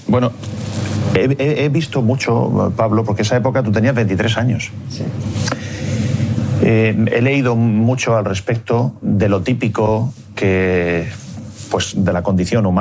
Bueno, he visto mucho, Pablo, porque esa época tú tenías 23 años. Sí. He leído mucho al respecto de lo típico que, pues, de la condición humana.